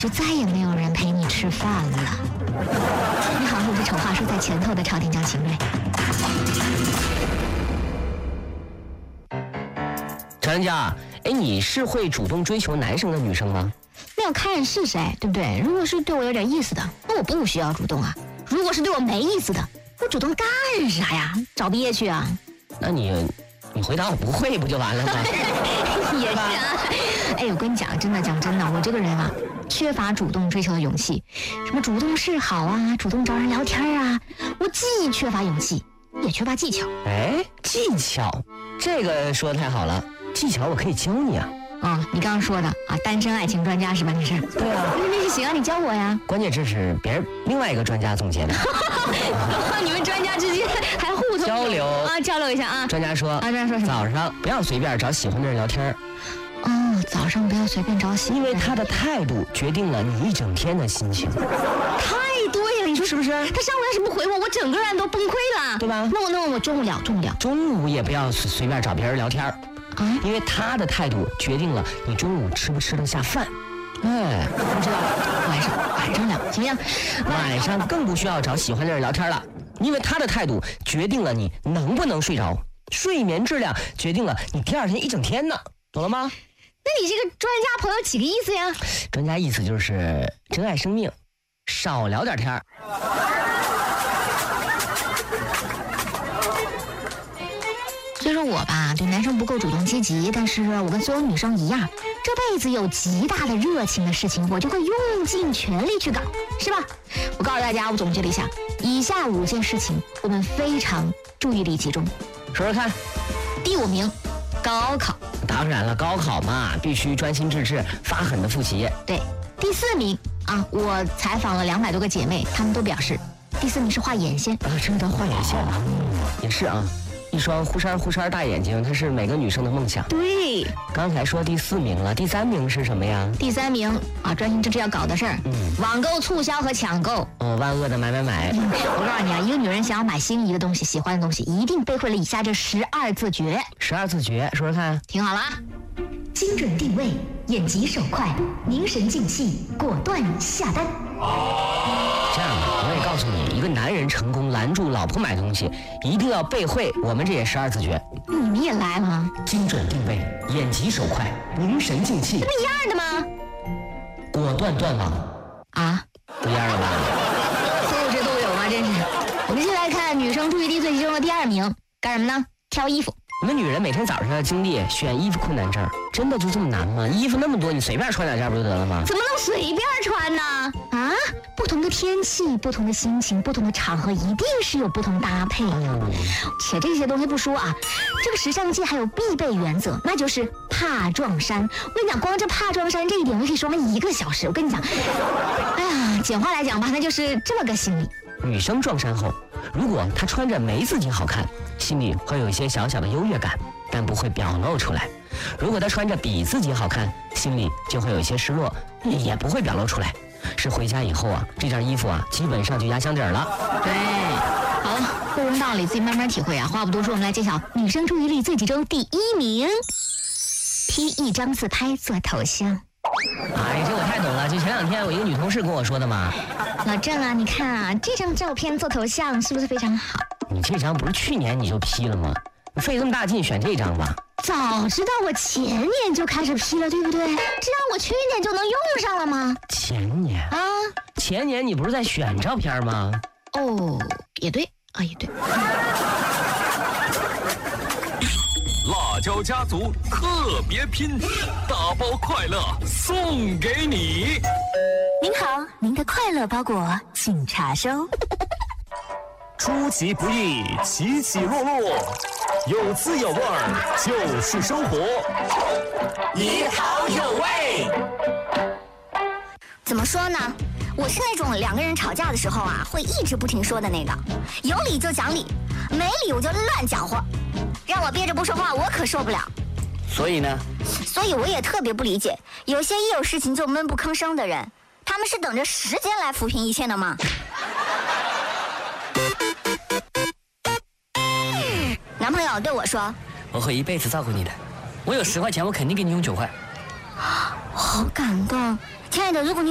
就再也没有人陪你吃饭了。你好，我是丑话说在前头的朝天江秦瑞。 朝天江，你是会主动追求男生的女生吗？ 那要看是谁，对不对？如果是对我有点意思的，那我不需要主动啊。如果是对我没意思的，我主动干啥呀？找憋屈啊？ 那你回答我不会不就完了吗？ 也是啊。我跟你讲，讲真的，我这个人啊，缺乏主动追求的勇气。什么主动示好啊，主动找人聊天啊，我既缺乏勇气，也缺乏技巧。 技巧，这个说的太好了，技巧我可以教你啊。 你刚刚说的啊，单身爱情专家是吧？你是？ 对啊， 那行啊，你教我呀。 关键这是别人另外一个专家总结的。 你们专家之间还互通交流啊，交流一下啊。 专家说专家说什么？ 早上不要随便找喜欢的人聊天。 早上不要随便找喜欢的人， 因为他的态度决定了你一整天的心情。 太对了，你说是不是？他上午要是不回我整个人都崩溃了， 对吧？ 那我中午聊。 中午也不要随便找别人聊天。因为他的态度决定了你中午吃不吃得下饭。 我知道了，晚上聊行不行？ 晚上更不需要找喜欢的人聊天了，因为他的态度决定了你能不能睡着，睡眠质量决定了你第二天一整天呢，懂了吗？ 那你这个专家朋友几个意思呀？ 专家意思就是珍爱生命，少聊点天。 虽说我吧对男生不够主动积极，但是我跟所有女生一样，这辈子有极大的热情的事情，我就会用尽全力去搞，是吧？我告诉大家，我总结了一下，以下5件事情我们非常注意力集中。 说说看。 第5名，高考。 当然了，高考嘛，必须专心致志，发狠的复习。 对。第4名啊，我采访了200多个姐妹，她们都表示，第4名是画眼线。 这叫画眼线啊？也是啊。一双忽闪大眼睛，它是每个女生的梦想。 对， 刚才说第4名了，第3名是什么呀？ 第3名啊，专心致志要搞的事儿。网购促销和抢购。 万恶的买。 我告诉你啊，一个女人想要买心仪的东西、喜欢的东西，一定背会了以下这12字诀。 12字诀，说说看。 听好了，精准定位，眼疾手快，凝神静气，果断下单。 这样啊，我也告诉你，一个男人成功拦住老婆买东西，一定要背会我们这也12字诀。 你们也来了？ 精准定位，眼疾手快，凝神静气。 这不一样的吗？ 果断断网啊， 不一样了吧？ 所有这都有吗？真是。我们先来看女生注意力最集中的第2名，干什么呢？挑衣服。 你们女人每天早上要经历选衣服困难症，真的就这么难吗？衣服那么多，你随便穿2件不就得了吗？ 怎么能随便穿呢？不同的天气、不同的心情、不同的场合，一定是有不同搭配的。且这些东西不说啊，这个时尚界还有必备原则，那就是怕撞衫。我跟你讲，光这怕撞衫这一点，我可以说完1个小时。我跟你讲，简化来讲吧，那就是这么个心理。 女生撞衫后，如果她穿着没自己好看，心里会有一些小小的优越感，但不会表露出来；如果她穿着比自己好看，心里就会有一些失落，也不会表露出来。是回家以后啊，这件衣服啊，基本上就压箱底了。 对，好了，个人道理自己慢慢体会啊。话不多说，我们来揭晓女生注意力最集中第1名，P 一张自拍做头像。 这我太懂了，就前2天我一个女同事跟我说的嘛。 老郑啊，你看啊，这张照片做头像是不是非常好？ 你这张不是去年你就 P 了吗？你费这么大劲选这张吧？ 早知道我前年就开始 P 了，对不对？这样我去年就能用上了吗？ 前年啊？前年你不是在选照片吗？ 也对啊，也对。 辣椒家族特别拼，大包快乐送给你。 您好，您的快乐包裹请查收。 出其不意，起起落落，有滋有味儿，就是生活。 一好有味。 怎么说呢？我是那种2个人吵架的时候啊，会一直不停说的那个，有理就讲理，没理我就乱搅和，让我憋着不说话，我可受不了。 所以呢？ 所以我也特别不理解，有些一有事情就闷不吭声的人，他们是等着时间来抚平一切的吗？男朋友对我说：“ 我会一辈子照顾你的，我有10块钱，我肯定给你用9块。” 好感动，亲爱的，如果你